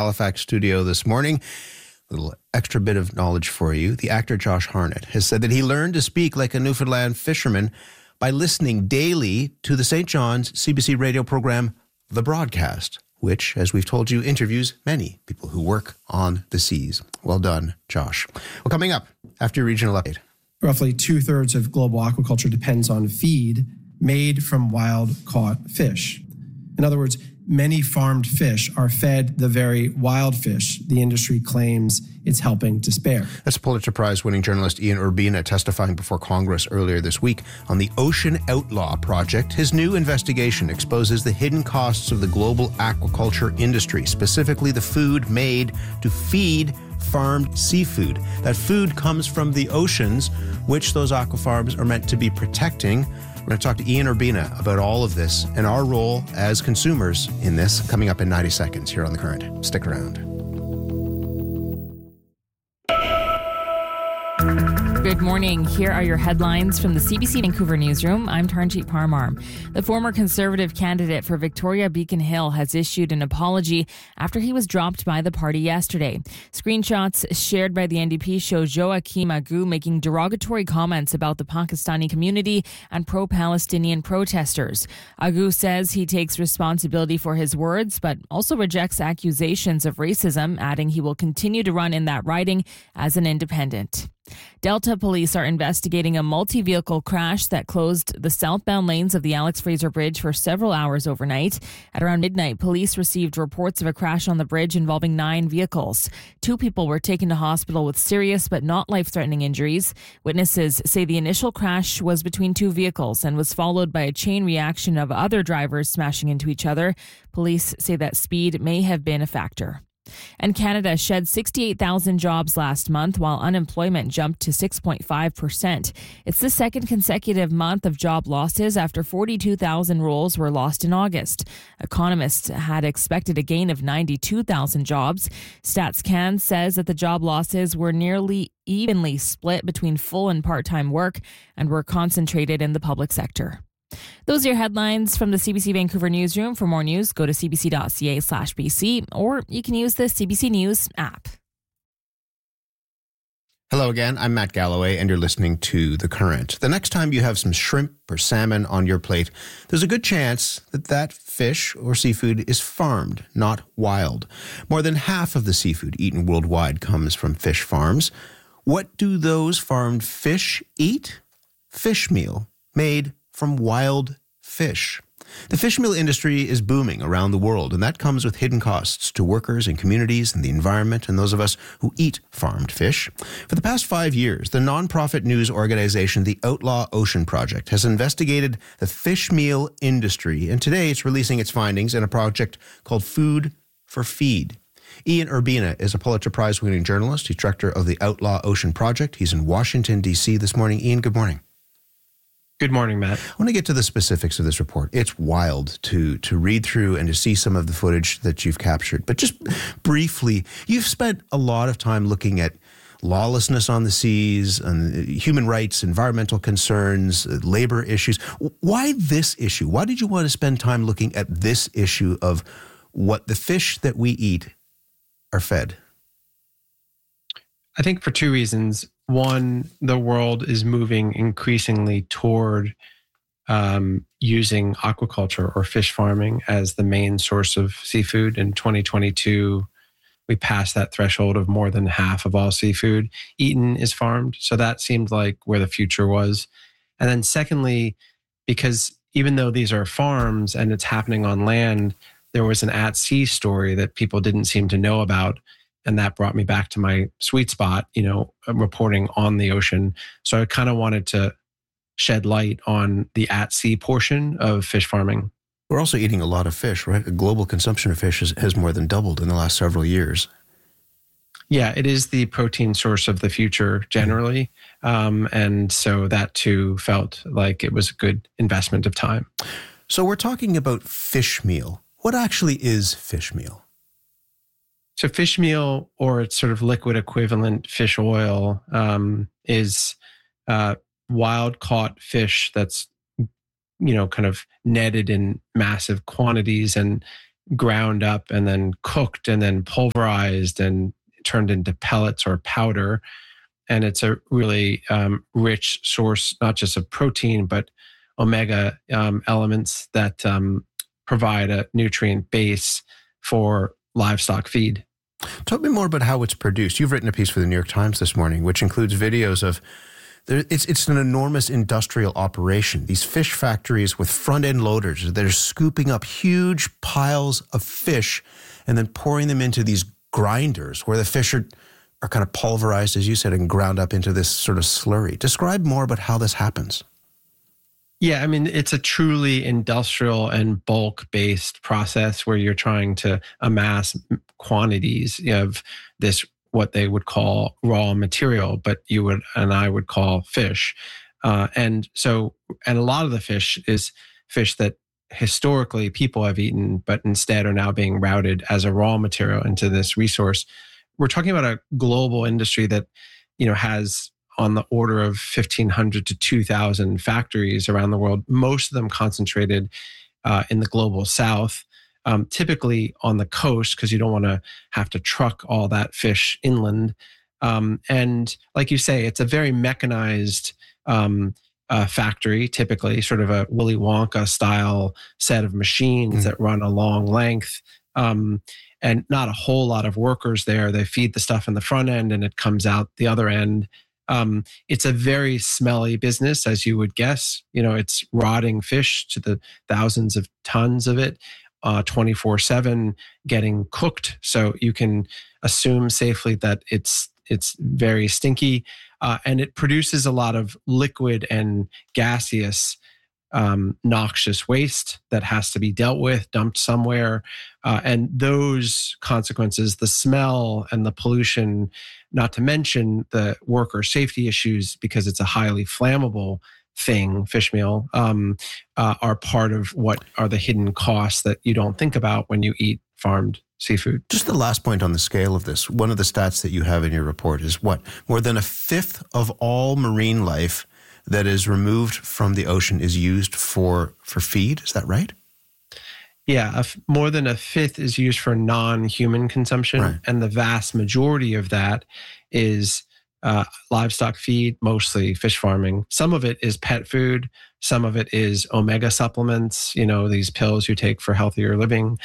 Halifax studio this morning. A little extra bit of knowledge for you. The actor Josh Hartnett has said that he learned to speak like a Newfoundland fisherman by listening daily to the St. John's CBC radio program, The Broadcast, which, as we've told you, interviews many people who work on the seas. Well done, Josh. Well, coming up after your regional update. Roughly 2/3 of global aquaculture depends on feed made from wild-caught fish. In other words, many farmed fish are fed the very wild fish the industry claims it's helping to spare. That's Pulitzer Prize-winning journalist Ian Urbina testifying before Congress earlier this week on the Ocean Outlaw Project. His new investigation exposes the hidden costs of the global aquaculture industry, specifically the food made to feed farmed seafood. That food comes from the oceans, which those aquafarms are meant to be protecting. We're going to talk to Ian Urbina about all of this and our role as consumers in this, coming up in 90 seconds here on The Current. Stick around. Good morning. Here are your headlines from the CBC Vancouver newsroom. I'm Tarnjeet Parmar. The former Conservative candidate for Victoria Beacon Hill has issued an apology after he was dropped by the party yesterday. Screenshots shared by the NDP show Joaquim Agu making derogatory comments about the Pakistani community and pro-Palestinian protesters. Agu says he takes responsibility for his words, but also rejects accusations of racism, adding he will continue to run in that riding as an independent. Delta police are investigating a multi-vehicle crash that closed the southbound lanes of the Alex Fraser Bridge for several hours overnight. At around midnight, police received reports of a crash on the bridge involving 9 vehicles. 2 people were taken to hospital with serious but not life-threatening injuries. Witnesses say the initial crash was between 2 vehicles and was followed by a chain reaction of other drivers smashing into each other. Police say that speed may have been a factor. And Canada shed 68,000 jobs last month, while unemployment jumped to 6.5%. It's the second consecutive month of job losses after 42,000 roles were lost in August. Economists had expected a gain of 92,000 jobs. StatsCan says that the job losses were nearly evenly split between full and part-time work and were concentrated in the public sector. Those are your headlines from the CBC Vancouver newsroom. For more news, go to cbc.ca/BC, or you can use the CBC News app. Hello again, I'm Matt Galloway, and you're listening to The Current. The next time you have some shrimp or salmon on your plate, there's a good chance that that fish or seafood is farmed, not wild. More than half of the seafood eaten worldwide comes from fish farms. What do those farmed fish eat? Fish meal, made from wild fish. The fish meal industry is booming around the world, and that comes with hidden costs to workers and communities and the environment and those of us who eat farmed fish. For the past 5 years, the nonprofit news organization, the Outlaw Ocean Project, has investigated the fish meal industry, and today it's releasing its findings in a project called Food for Feed. Ian Urbina is a Pulitzer Prize-winning journalist. He's director of the Outlaw Ocean Project. He's in Washington, D.C. this morning. Ian, good morning. Good morning, Matt. I want to get to the specifics of this report. It's wild to read through and to see some of the footage that you've captured. But just briefly, you've spent a lot of time looking at lawlessness on the seas, and human rights, environmental concerns, labor issues. Why this issue? Why did you want to spend time looking at this issue of what the fish that we eat are fed? I think for 2 reasons. One, the world is moving increasingly toward using aquaculture or fish farming as the main source of seafood. In 2022, we passed that threshold of more than half of all seafood eaten is farmed. So that seemed like where the future was. And then secondly, because even though these are farms and it's happening on land, there was an at-sea story that people didn't seem to know about. And that brought me back to my sweet spot, reporting on the ocean. So I kind of wanted to shed light on the at-sea portion of fish farming. We're also eating a lot of fish, right? The global consumption of fish has more than doubled in the last several years. Yeah, it is the protein source of the future generally. And so that too felt like it was a good investment of time. So we're talking about fish meal. What actually is fish meal? So fish meal, or its sort of liquid equivalent, fish oil, is wild caught fish that's, kind of netted in massive quantities and ground up and then cooked and then pulverized and turned into pellets or powder. And it's a really rich source, not just of protein, but omega elements that provide a nutrient base for livestock feed. Tell me more about how it's produced. You've written a piece for the New York Times this morning, which includes videos of, it's an enormous industrial operation. These fish factories with front-end loaders that are scooping up huge piles of fish and then pouring them into these grinders where the fish are kind of pulverized, as you said, and ground up into this sort of slurry. Describe more about how this happens. Yeah, I mean, it's a truly industrial and bulk-based process where you're trying to amass quantities of this, what they would call raw material, but you would and I would call fish. And a lot of the fish is fish that historically people have eaten, but instead are now being routed as a raw material into this resource. We're talking about a global industry that, has on the order of 1,500 to 2,000 factories around the world, most of them concentrated in the global south, typically on the coast, because you don't want to have to truck all that fish inland. And like you say, it's a very mechanized factory, typically sort of a Willy Wonka style set of machines that run a long length. And not a whole lot of workers there. They feed the stuff in the front end and it comes out the other end. It's a very smelly business, as you would guess. It's rotting fish to the thousands of tons of it, 24/7, getting cooked. So you can assume safely that it's very stinky, and it produces a lot of liquid and gaseous noxious waste that has to be dealt with, dumped somewhere. And those consequences, the smell and the pollution, not to mention the worker safety issues, because it's a highly flammable thing, fish meal, are part of what are the hidden costs that you don't think about when you eat farmed seafood. Just the last point on the scale of this. One of the stats that you have in your report is what? More than a fifth of all marine life that is removed from the ocean is used for feed. Is that right? Yeah, more than a fifth is used for non-human consumption, right. And the vast majority of that is livestock feed, mostly fish farming. Some of it is pet food. Some of it is omega supplements, these pills you take for healthier living.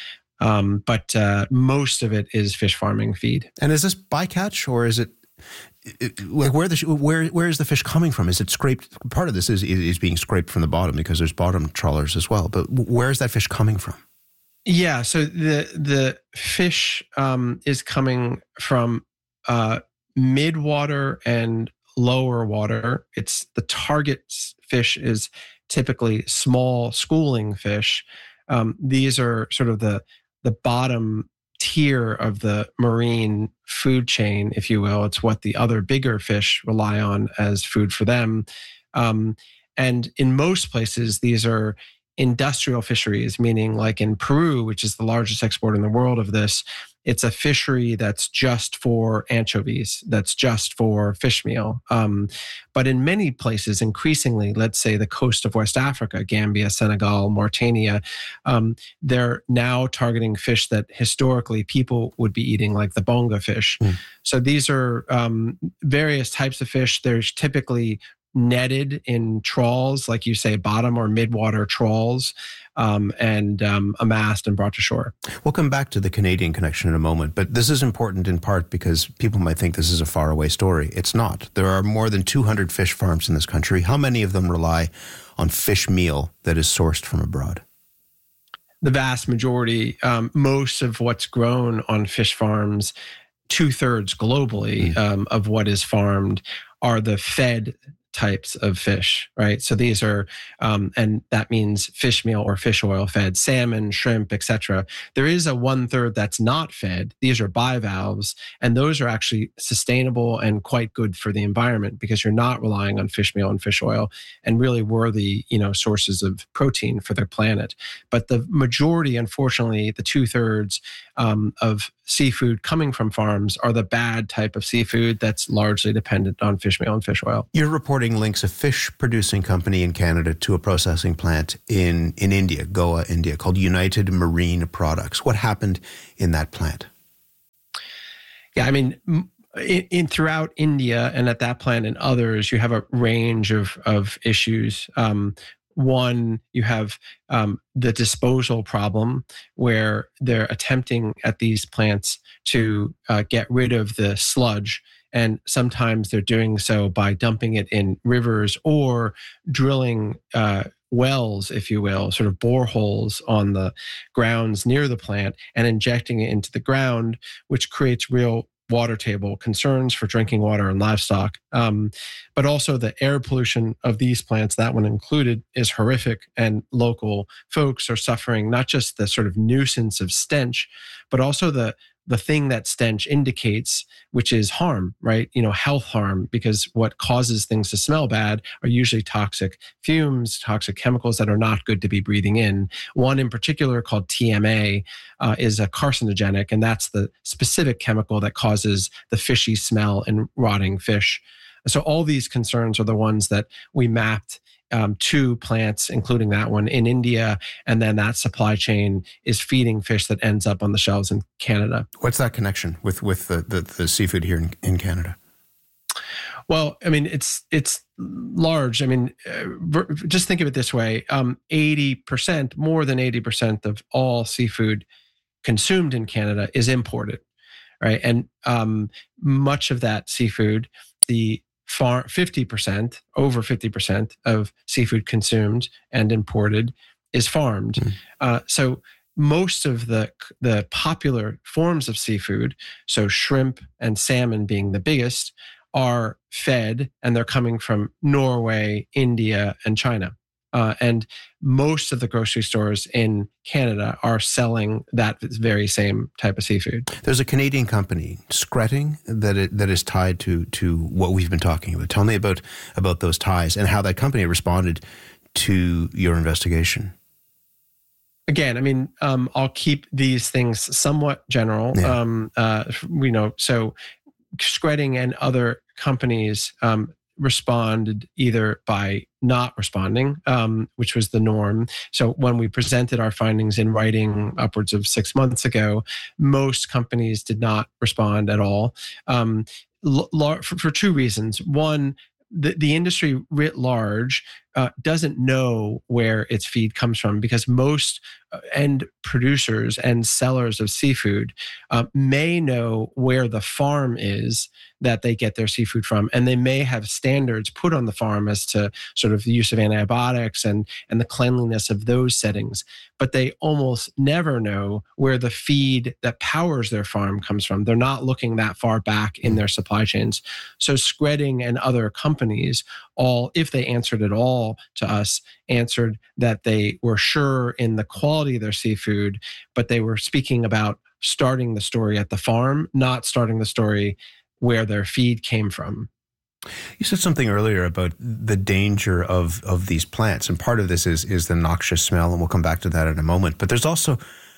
But most of it is fish farming feed. And is this bycatch, or is it like where is the fish coming from? Is it scraped? Part of this is being scraped from the bottom because there's bottom trawlers as well. But where is that fish coming from? Yeah, so the fish is coming from midwater and lower water. It's the target fish is typically small schooling fish. These are sort of the bottom tier of the marine food chain, if you will. It's what the other bigger fish rely on as food for them. And in most places, these are industrial fisheries, meaning like in Peru, which is the largest exporter in the world of this, it's a fishery that's just for anchovies, that's just for fish meal. But in many places, increasingly, let's say the coast of West Africa, Gambia, Senegal, Mauritania, they're now targeting fish that historically people would be eating, like the bonga fish. So these are various types of fish. There's typically netted in trawls, like you say, bottom or midwater trawls, and amassed and brought to shore. We'll come back to the Canadian connection in a moment, but this is important in part because people might think this is a faraway story. It's not. There are more than 200 fish farms in this country. How many of them rely on fish meal that is sourced from abroad? The vast majority. Most of what's grown on fish farms, 2/3 globally of what is farmed, are the fed types of fish, right? So these are, and that means fish meal or fish oil fed, salmon, shrimp, etc. There is a 1/3 that's not fed. These are bivalves, and those are actually sustainable and quite good for the environment because you're not relying on fish meal and fish oil, and really worthy, sources of protein for their planet. But the majority, unfortunately, the 2/3 of seafood coming from farms are the bad type of seafood that's largely dependent on fish meal and fish oil. Your report reporting links a fish producing company in Canada to a processing plant in India, Goa, India, called United Marine Products. What happened in that plant? Yeah, I mean, in throughout India and at that plant and others, you have a range of issues. One, you have the disposal problem where they're attempting at these plants to get rid of the sludge. And sometimes they're doing so by dumping it in rivers or drilling wells, if you will, sort of boreholes on the grounds near the plant and injecting it into the ground, which creates real water table concerns for drinking water and livestock. But also the air pollution of these plants, that one included, is horrific. And local folks are suffering not just the sort of nuisance of stench, but also the thing that stench indicates, which is harm, right? Health harm, because what causes things to smell bad are usually toxic fumes, toxic chemicals that are not good to be breathing in. One in particular called TMA is a carcinogenic, and that's the specific chemical that causes the fishy smell in rotting fish. So all these concerns are the ones that we mapped to plants, including that one in India, and then that supply chain is feeding fish that ends up on the shelves in Canada. What's that connection with the seafood here in Canada? Well, I mean, it's large. I mean, just think of it this way: 80%, more than 80% of all seafood consumed in Canada is imported, right? And much of that seafood, the 50%, over 50% of seafood consumed and imported is farmed. So most of the popular forms of seafood, so shrimp and salmon being the biggest, are fed, and they're coming from Norway, India, and China. And most of the grocery stores in Canada are selling that very same type of seafood. There's a Canadian company, Skretting, that is tied to what we've been talking about. Tell me about those ties and how that company responded to your investigation. Again, I mean, I'll keep these things somewhat general. Yeah. So Skretting and other companies responded either by not responding, which was the norm. So when we presented our findings in writing upwards of 6 months ago, most companies did not respond at all for two reasons. One, the industry writ large doesn't know where its feed comes from, because most end producers and sellers of seafood may know where the farm is that they get their seafood from, and they may have standards put on the farm as to sort of the use of antibiotics and the cleanliness of those settings, but they almost never know where the feed that powers their farm comes from. They're not looking that far back in their supply chains. So Skretting and other companies, all, if they answered at all to us, answered that they were sure in the quality of their seafood, but they were speaking about starting the story at the farm, not starting the story where their feed came from. You said something earlier about the danger of these plants, and part of this is the noxious smell, and we'll come back to that in a moment. But there's also,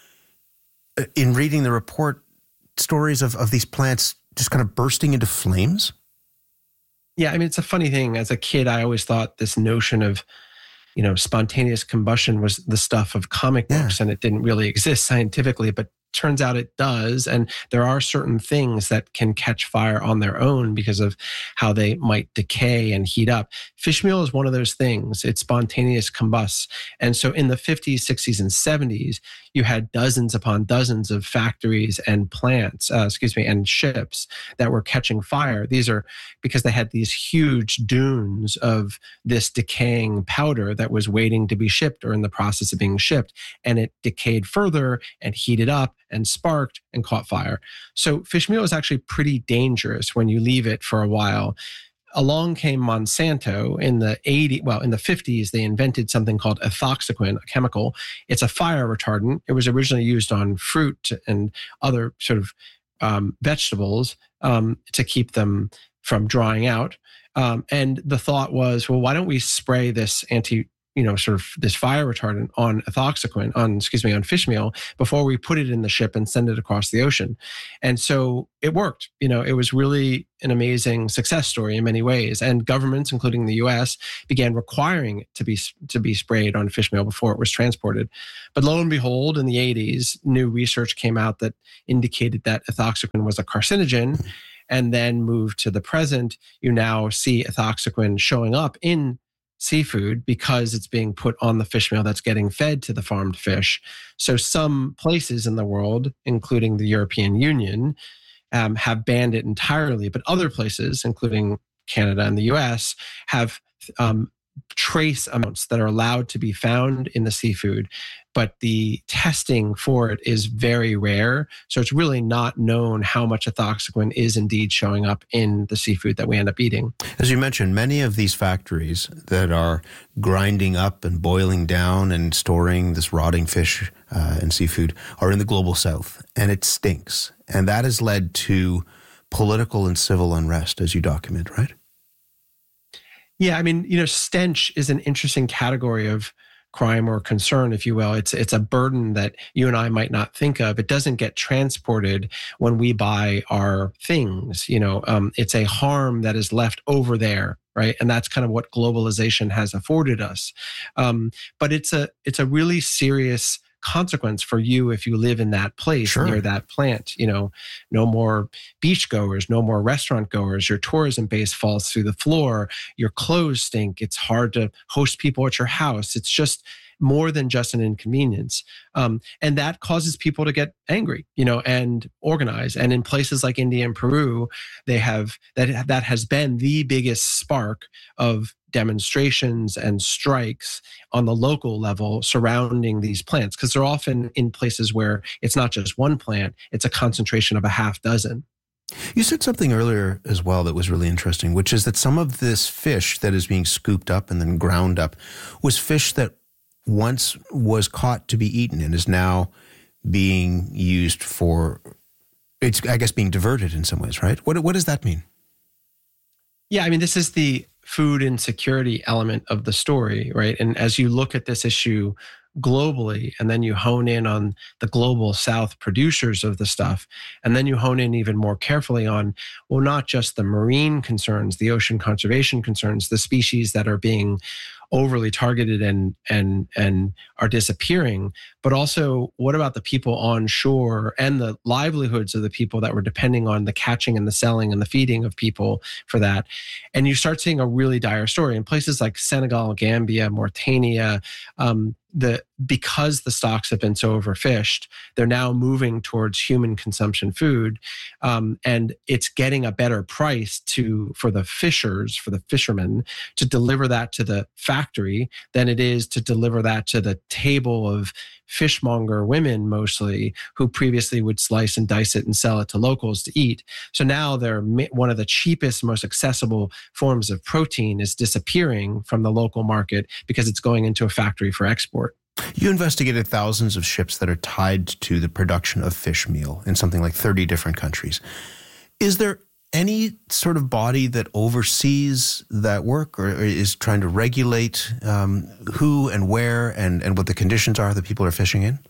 in reading the report, stories of these plants just kind of bursting into flames. Yeah, I mean, it's a funny thing. As a kid, I always thought this notion of, spontaneous combustion was the stuff of comic books, and it didn't really exist scientifically, but turns out it does. And there are certain things that can catch fire on their own because of how they might decay and heat up. Fish meal is one of those things. It spontaneous combusts. And so in the 50s, 60s, and 70s, you had dozens upon dozens of factories and plants, and ships that were catching fire. These are because they had these huge dunes of this decaying powder that was waiting to be shipped or in the process of being shipped. And it decayed further and heated up and sparked and caught fire. So fish meal is actually pretty dangerous when you leave it for a while. Along came Monsanto in the 50s. They invented something called ethoxyquin, a chemical. It's a fire retardant. It was originally used on fruit and other sort of vegetables to keep them from drying out. And the thought was, well, why don't we spray this sort of this fire retardant on on fish meal before we put it in the ship and send it across the ocean. And so it worked. It was really an amazing success story in many ways. And governments, including the US, began requiring it to be sprayed on fish meal before it was transported. But lo and behold, in the 80s, new research came out that indicated that ethoxyquin was a carcinogen. And then moved to the present, you now see ethoxyquin showing up in seafood because it's being put on the fish meal that's getting fed to the farmed fish. So some places in the world, including the European Union, have banned it entirely, but other places, including Canada and the US, have trace amounts that are allowed to be found in the seafood, but the testing for it is very rare. So it's really not known how much ethoxyquin is indeed showing up in the seafood that we end up eating. As you mentioned, many of these factories that are grinding up and boiling down and storing this rotting fish and seafood are in the global south, and it stinks. And that has led to political and civil unrest, as you document, right? Yeah, I mean, stench is an interesting category of crime or concern, if you will. It's a burden that you and I might not think of. It doesn't get transported when we buy our things. It's a harm that is left over there, right? And that's kind of what globalization has afforded us. But it's a really serious consequence for you if you live in that place near that plant. No more beach goers, no more restaurant goers. Your tourism base falls through the floor. Your clothes stink. It's hard to host people at your house. It's just more than just an inconvenience. And that causes people to get angry, and organize. And in places like India and Peru, they have that has been the biggest spark of demonstrations and strikes on the local level surrounding these plants, because they're often in places where it's not just one plant, it's a concentration of a half dozen. You said something earlier as well that was really interesting, which is that some of this fish that is being scooped up and then ground up was fish that once was caught to be eaten and is now being used for, it's, I guess, being diverted in some ways, right? What does that mean? Yeah, I mean, this is the food insecurity element of the story, right? And as you look at this issue globally, and then you hone in on the global South producers of the stuff, and then you hone in even more carefully on, well, not just the marine concerns, the ocean conservation concerns, the species that are being overly targeted and are disappearing, but also what about the people on shore and the livelihoods of the people that were depending on the catching and the selling and the feeding of people for that. And you start seeing a really dire story in places like Senegal, Gambia, Mauritania, because the stocks have been so overfished, they're now moving towards human consumption food, and it's getting a better price for the fishermen to deliver that to the factory than it is to deliver that to the table of fishmonger women, mostly, who previously would slice and dice it and sell it to locals to eat. So now one of the cheapest, most accessible forms of protein is disappearing from the local market because it's going into a factory for export. You investigated thousands of ships that are tied to the production of fish meal in something like 30 different countries. Is there any sort of body that oversees that work or is trying to regulate who and where and what the conditions are that people are fishing in?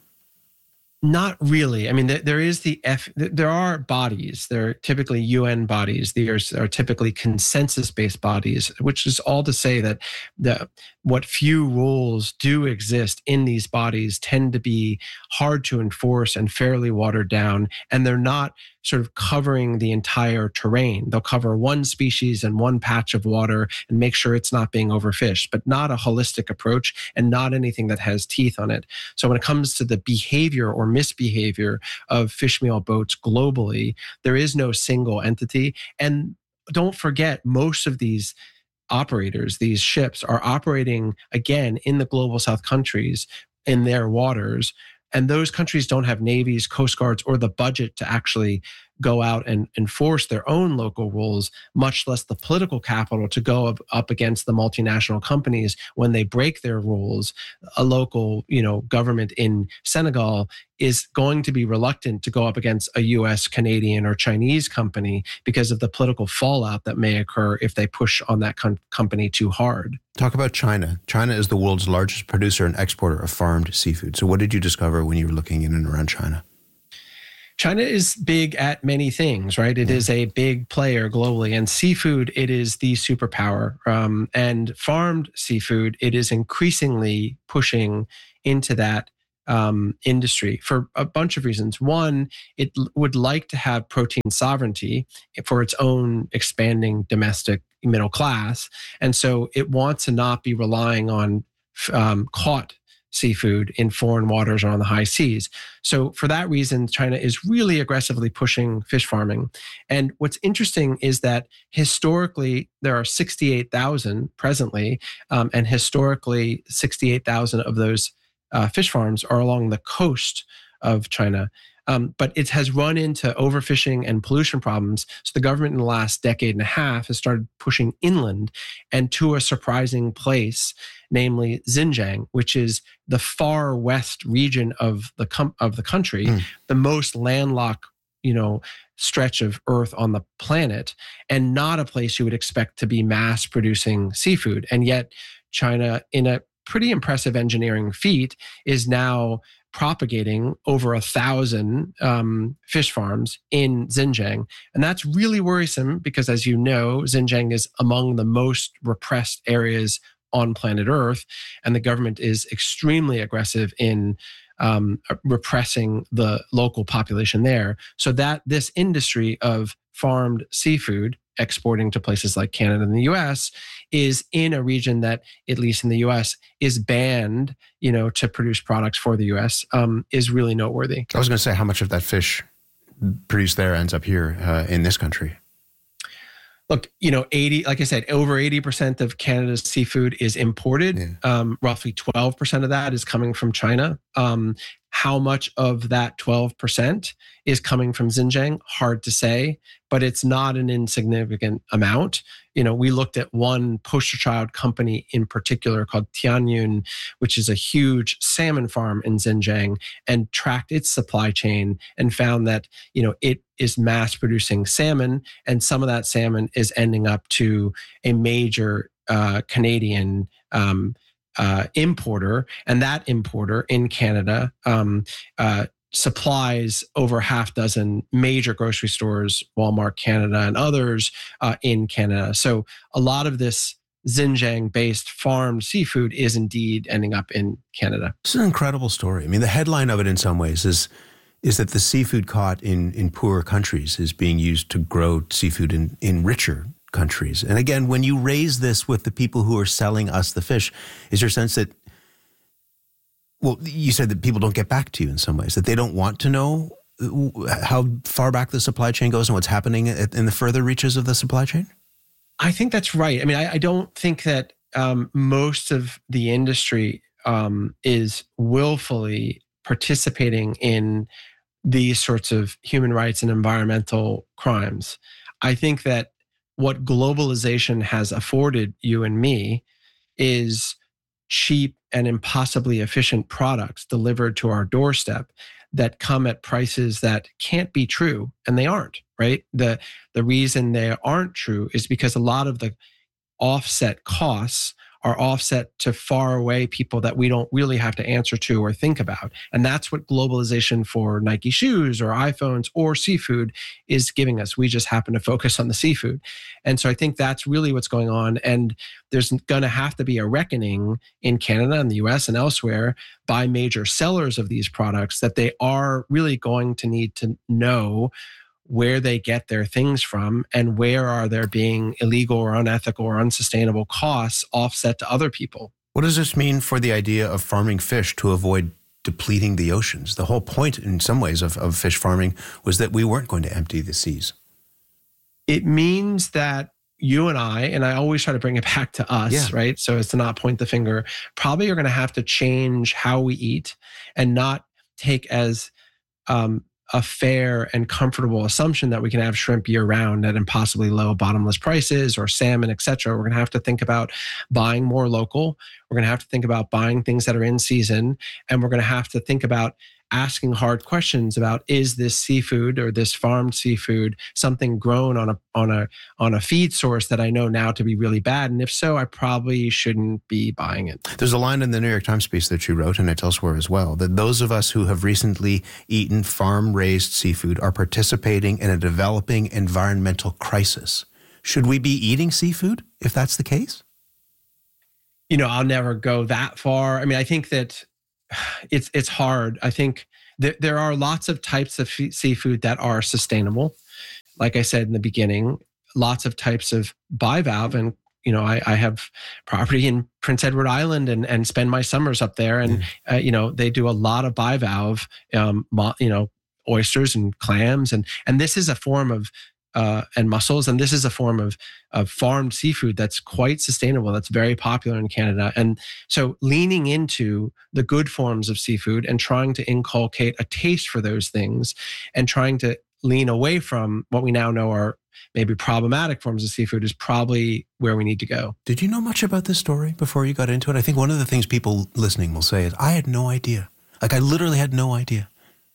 Not really. I mean, there are bodies. They're typically UN bodies. These are typically consensus-based bodies, which is all to say that what few rules do exist in these bodies tend to be hard to enforce and fairly watered down, and they're not sort of covering the entire terrain. They'll cover one species and one patch of water and make sure it's not being overfished, but not a holistic approach and not anything that has teeth on it. So when it comes to the behavior or misbehavior of fish meal boats globally, there is no single entity. And don't forget, most of these operators, these ships, are operating, again, in the global South countries, in their waters. And those countries don't have navies, coast guards, or the budget to actually go out and enforce their own local rules, much less the political capital to go up against the multinational companies when they break their rules. A local, government in Senegal is going to be reluctant to go up against a US, Canadian, or Chinese company because of the political fallout that may occur if they push on that company too hard. Talk about China. China is the world's largest producer and exporter of farmed seafood. So what did you discover when you were looking in and around China? China is big at many things, right? It is a big player globally, and seafood, it is the superpower. And farmed seafood, it is increasingly pushing into that industry for a bunch of reasons. One, it would like to have protein sovereignty for its own expanding domestic middle class. And so it wants to not be relying on caught seafood in foreign waters or on the high seas. So for that reason, China is really aggressively pushing fish farming. And what's interesting is that historically, there are 68,000 presently, and historically, 68,000 of those fish farms are along the coast of China. But it has run into overfishing and pollution problems. So the government in the last decade and a half has started pushing inland and to a surprising place, namely Xinjiang, which is the far west region of the country, the most landlocked, stretch of earth on the planet, and not a place you would expect to be mass producing seafood. And yet China, in a pretty impressive engineering feat, is now propagating over 1,000 fish farms in Xinjiang. And that's really worrisome because, as you know, Xinjiang is among the most repressed areas on planet Earth. And the government is extremely aggressive in repressing the local population there. So that this industry of farmed seafood exporting to places like Canada and the US is in a region that, at least in the US, is banned, to produce products for the US, is really noteworthy. I was going to say, how much of that fish produced there ends up here in this country? Look, 80, like I said, over 80% of Canada's seafood is imported. Yeah. Roughly 12% of that is coming from China. How much of that 12% is coming from Xinjiang? Hard to say, but it's not an insignificant amount. We looked at one poster child company in particular called Tianyun, which is a huge salmon farm in Xinjiang, and tracked its supply chain and found that, it is mass producing salmon, and some of that salmon is ending up to a major Canadian importer, and that importer in Canada supplies over half dozen major grocery stores, Walmart Canada and others in Canada. So a lot of this Xinjiang-based farmed seafood is indeed ending up in Canada. It's an incredible story. I mean, the headline of it in some ways is that the seafood caught in poorer countries is being used to grow seafood in richer countries. And again, when you raise this with the people who are selling us the fish, is your sense that, well, you said that people don't get back to you in some ways, that they don't want to know how far back the supply chain goes and what's happening in the further reaches of the supply chain? I think that's right. I mean, I don't think that most of the industry is willfully participating in these sorts of human rights and environmental crimes. I think that what globalization has afforded you and me is cheap and impossibly efficient products delivered to our doorstep that come at prices that can't be true, and they aren't, right? The reason they aren't true is because a lot of the offset costs are offset to far away people that we don't really have to answer to or think about. And that's what globalization for Nike shoes or iPhones or seafood is giving us. We just happen to focus on the seafood. And so I think that's really what's going on. And there's going to have to be a reckoning in Canada and the US and elsewhere by major sellers of these products that they are really going to need to know where they get their things from and where are there being illegal or unethical or unsustainable costs offset to other people. What does this mean for the idea of farming fish to avoid depleting the oceans? The whole point in some ways of fish farming was that we weren't going to empty the seas. It means that you and I always try to bring it back to us, right? So as to not point the finger, probably are going to have to change how we eat and not take as a fair and comfortable assumption that we can have shrimp year round at impossibly low bottomless prices, or salmon, et cetera. We're going to have to think about buying more local. We're going to have to think about buying things that are in season. And we're going to have to think about asking hard questions about, is this seafood or this farmed seafood something grown on a feed source that I know now to be really bad? And if so, I probably shouldn't be buying it. There's a line in the New York Times piece that you wrote, and it's elsewhere as well, that those of us who have recently eaten farm-raised seafood are participating in a developing environmental crisis. Should we be eating seafood if that's the case? I'll never go that far. I mean, I think that it's hard. I think there are lots of types of seafood that are sustainable. Like I said in the beginning, lots of types of bivalve. And, I have property in Prince Edward Island and spend my summers up there. And, they do a lot of bivalve, oysters and clams. And this is a form of and mussels. And this is a form of farmed seafood that's quite sustainable, that's very popular in Canada. And so leaning into the good forms of seafood and trying to inculcate a taste for those things, and trying to lean away from what we now know are maybe problematic forms of seafood, is probably where we need to go. Did you know much about this story before you got into it? I think one of the things people listening will say is, I had no idea. Like, I literally had no idea.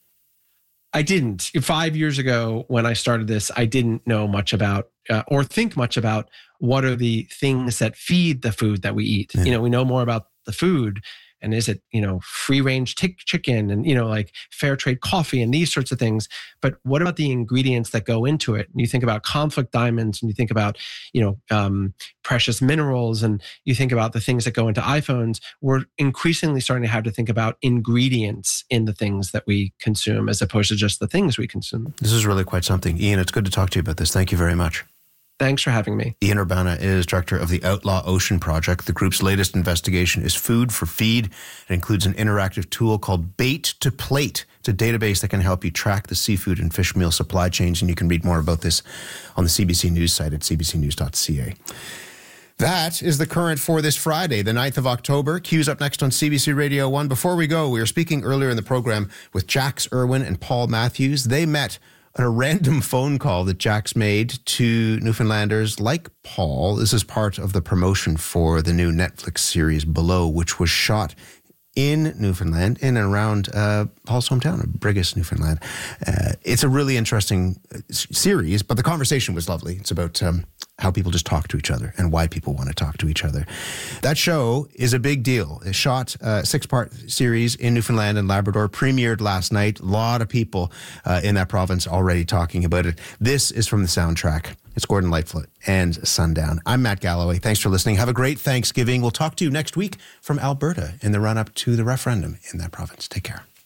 I didn't. 5 years ago, when I started this, I didn't know much about or think much about what are the things that feed the food that we eat. Yeah. We know more about the food, and is it, free range chicken and, like fair trade coffee and these sorts of things. But what about the ingredients that go into it? And you think about conflict diamonds, and you think about, precious minerals, and you think about the things that go into iPhones. We're increasingly starting to have to think about ingredients in the things that we consume, as opposed to just the things we consume. This is really quite something. Ian, it's good to talk to you about this. Thank you very much. Thanks for having me. Ian Urbana is director of the Outlaw Ocean Project. The group's latest investigation is Food for Feed. It includes an interactive tool called Bait to Plate. It's a database that can help you track the seafood and fish meal supply chains, and you can read more about this on the CBC News site at cbcnews.ca. That is the current for this Friday, the 9th of October. Q's up next on CBC Radio 1. Before we go, we were speaking earlier in the program with Jax Irwin and Paul Matthews. They met on a random phone call that Jax made to Newfoundlanders like Paul. This is part of the promotion for the new Netflix series Below, which was shot in Newfoundland, in and around Paul's hometown of Brigus, Newfoundland. It's a really interesting series, but the conversation was lovely. It's about how people just talk to each other and why people want to talk to each other. That show is a big deal. It shot a 6-part series in Newfoundland and Labrador, premiered last night. A lot of people in that province already talking about it. This is from the soundtrack. It's Gordon Lightfoot and Sundown. I'm Matt Galloway. Thanks for listening. Have a great Thanksgiving. We'll talk to you next week from Alberta in the run-up to the referendum in that province. Take care.